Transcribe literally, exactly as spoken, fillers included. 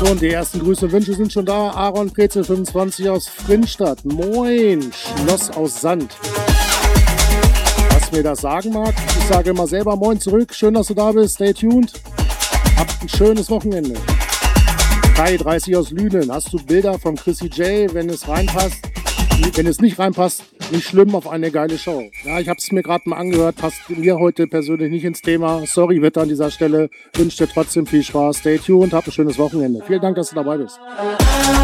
Und die ersten Grüße und Wünsche sind schon da. Aaron Prezel fünfundzwanzig aus Frinnstadt. Moin, Schloss aus Sand. Was mir das sagen mag, ich sage immer selber Moin zurück. Schön, dass du da bist. Stay tuned. Habt ein schönes Wochenende. Kai dreißig aus Lünen. Hast du Bilder von Chrissy J, wenn es reinpasst? Wenn es nicht reinpasst, nicht schlimm, auf eine geile Show. Ja, ich habe es mir gerade mal angehört, passt mir heute persönlich nicht ins Thema. Sorry, Wetter an dieser Stelle. Wünsche dir trotzdem viel Spaß. Stay tuned, hab ein schönes Wochenende. Vielen Dank, dass du dabei bist.